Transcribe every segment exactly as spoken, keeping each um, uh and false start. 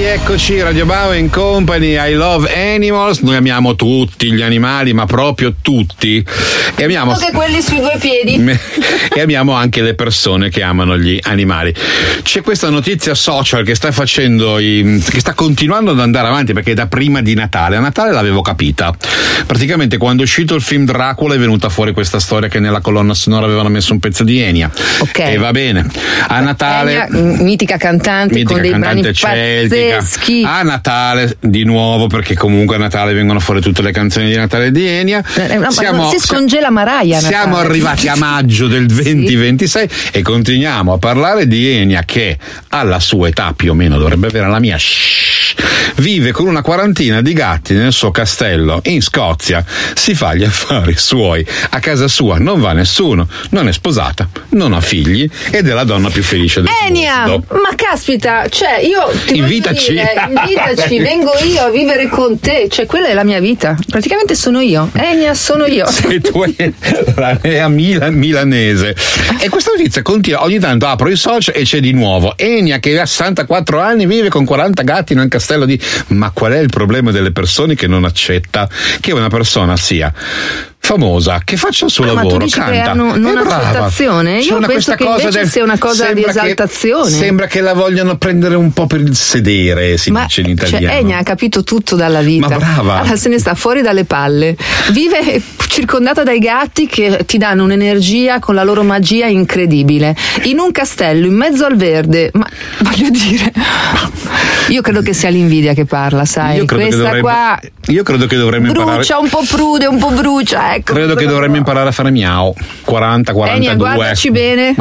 rieccoci, Radio Bauer in Company, I Love Animals. Noi amiamo tutti gli animali, ma proprio tutti. E amiamo anche quelli sui due piedi. E amiamo anche le persone che amano gli animali. C'è questa notizia social che sta facendo i, che sta continuando ad andare avanti, perché da prima di Natale. A Natale l'avevo capita. Praticamente quando è uscito il film Dracula è venuta fuori questa storia che nella colonna sonora avevano messo un pezzo di Enya. Ok. E va bene. A Natale Enya, mitica cantante mitica con dei cantante brani celtica. pazzeschi. A Natale di nuovo, perché comunque a Natale vengono fuori tutte le canzoni di Natale di Enya. Eh, no, siamo, si scongela Mariah. Siamo Natale. arrivati a maggio del duemilaventisei e continuiamo a parlare di Enya, che alla sua età più o meno dovrebbe avere la mia, shh, vive con una quarantina di gatti nel suo castello in Scozia, si fa gli affari suoi, a casa sua non va nessuno, non è sposata, non ha figli ed è la donna più felice del Enya, mondo. ma caspita, cioè io ti Invitaci. voglio dire, invitaci, vengo io a vivere con te, cioè quella è la mia vita, praticamente sono io, Enya sono io. Sei tu la Enya Milan, milanese. E questa notizia continua, ogni tanto apro i social e c'è di nuovo Enya che ha sessantaquattro anni, vive con quaranta gatti in un castello di... Ma qual è il problema delle persone che non accetta che una persona sia famosa, che faccia il suo ah, lavoro, ma tu dici canta, che hanno non accettazione? Io una, penso che invece del, sia una cosa di esaltazione. Che, sembra che la vogliono prendere un po' per il sedere, si ma, dice in italiano. Cioè, Enya ha capito tutto dalla vita. Ma brava. Allora, se ne sta fuori dalle palle. Vive circondata dai gatti che ti danno un'energia con la loro magia incredibile. In un castello, in mezzo al verde. Ma voglio dire, io credo che sia l'invidia che parla, sai? Io credo Questa che dovremmo, qua io credo che dovremmo brucia, imparare. un po' prude, un po' brucia, ecco. Credo che dovremmo imparare a fare miau. quaranta quarantadue. Enya, guardaci bene.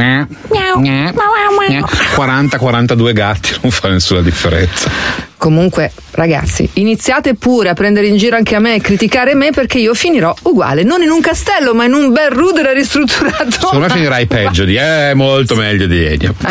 quaranta quarantadue gatti, non fa nessuna differenza. Comunque, ragazzi, iniziate pure a prendere in giro anche a me e criticare me, perché io finirò uguale, non in un castello, ma in un bel rudere ristrutturato. Secondo me finirai peggio di, eh, molto meglio di Enya.